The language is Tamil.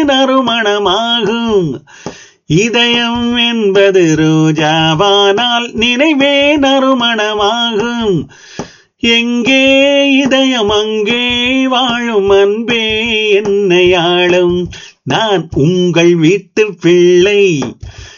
நறுமணமாகும். இதயம் என்பது ரோஜாவானால் நினைவே நறுமணமாகும். எங்கே இதயம் அங்கே வாழும் அன்பே என்னை ஆளும். நான் உங்கள் வீட்டு பிள்ளை,